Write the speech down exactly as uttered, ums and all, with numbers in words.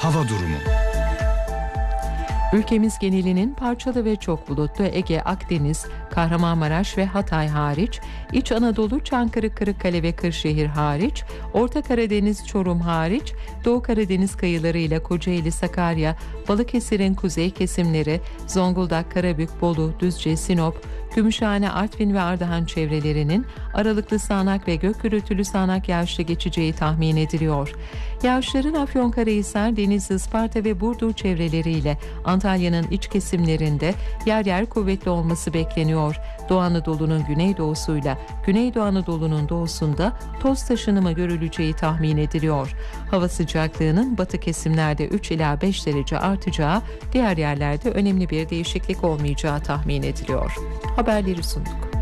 hava durumu. Ülkemiz genelinin parçalı ve çok bulutlu Ege, Akdeniz, Kahramanmaraş ve Hatay hariç, İç Anadolu, Çankırı, Kırıkkale ve Kırşehir hariç, Orta Karadeniz, Çorum hariç, Doğu Karadeniz kıyıları ile Kocaeli, Sakarya, Balıkesir'in kuzey kesimleri, Zonguldak, Karabük, Bolu, Düzce, Sinop, Gümüşhane, Artvin ve Ardahan çevrelerinin aralıklı sağanak ve gök gürültülü sağanak yağışlı geçeceği tahmin ediliyor. Yağışların Afyonkarahisar, Denizli, Isparta ve Burdur çevreleriyle Antalya'nın iç kesimlerinde yer yer kuvvetli olması bekleniyor. Doğu Anadolu'nun güneydoğusuyla Güneydoğu Anadolu'nun doğusunda toz taşınımı görüleceği tahmin ediliyor. Hava sıcaklığının batı kesimlerde üç ila beş derece artacağı, diğer yerlerde önemli bir değişiklik olmayacağı tahmin ediliyor. Haberleri sunduk.